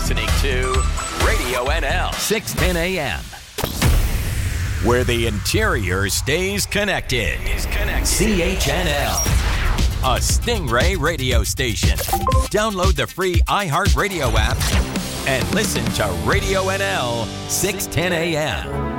listening to Radio NL 610 AM, where the interior stays connected. CHNL, a Stingray radio station. Download the free iHeartRadio app and listen to Radio NL 610 AM.